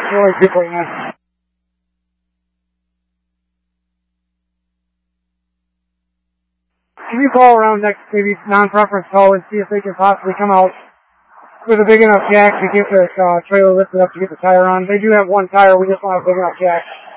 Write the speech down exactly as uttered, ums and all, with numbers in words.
really good right now. Can you call around next, maybe non-preference call and see if they can possibly come out with a big enough jack to get this uh, trailer lifted up to get the tire on? They do have one tire, we just don't have a big enough jack.